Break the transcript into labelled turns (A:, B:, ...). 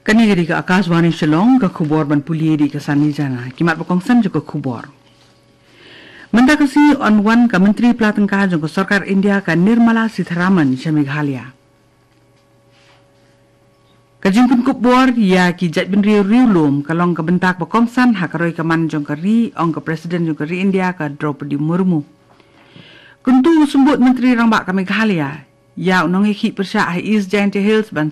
A: Kanigiri ka Akashvani Shillong ka khubor ban pulieri ka sanijana kimat bakongsan jo ka khubor. Menda kasi onwan ka Menteri Pelatangka jo ka Sarkar India ka Nirmala Sitharaman sa Meghalaya. Kajingkun kubor ya ki jat bin riu lom kalong ka bentak bakongsan hakaroi ka man jong ka ri ong ka Presiden jong ka ri India ka Draupadi Murmu. Kuntu sumbut Menteri Rambak ka Meghalaya ya unong iki persya East Giant Hills ban